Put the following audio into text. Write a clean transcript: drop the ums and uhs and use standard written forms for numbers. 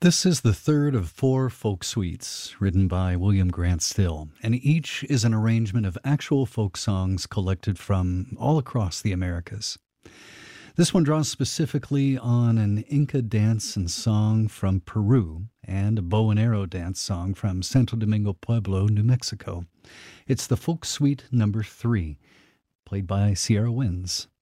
This is the third of four folk suites written by William Grant Still, and each is an arrangement of actual folk songs collected from all across the Americas. This one draws specifically on an Inca dance and song from Peru and a bow and arrow dance song from Santo Domingo Pueblo, New Mexico. It's the folk suite number 3, played by Sierra Winds.